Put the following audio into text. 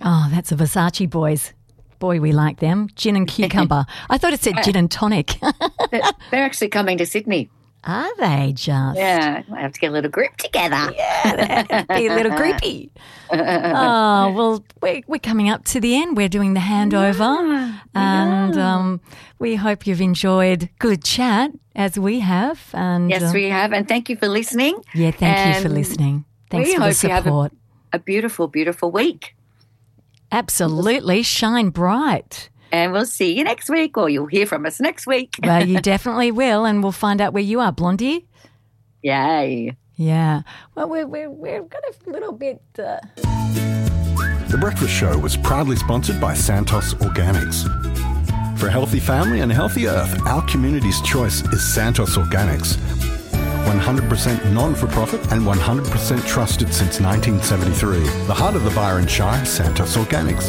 Oh, that's a Versace Boys. Boy, we like them. Gin and cucumber. I thought it said gin and tonic. They're actually coming to Sydney. Are they just? Yeah, I have to get a little group together. Yeah, be a little groupie. Oh, well, we're coming up to the end. We're doing the handover. And we hope you've enjoyed good chat as we have. And yes, we have. And thank you for listening. Yeah, thank you for listening. Thanks for the support. You have a beautiful, beautiful week. Absolutely. Shine bright. And we'll see you next week, or you'll hear from us next week. Well, you definitely will, and we'll find out where you are, Blondie. Yay. Yeah. Well, we've got a little bit... The Breakfast Show was proudly sponsored by Santos Organics. For a healthy family and a healthy earth, our community's choice is Santos Organics. 100% non-for-profit and 100% trusted since 1973. The heart of the Byron Shire, Santos Organics.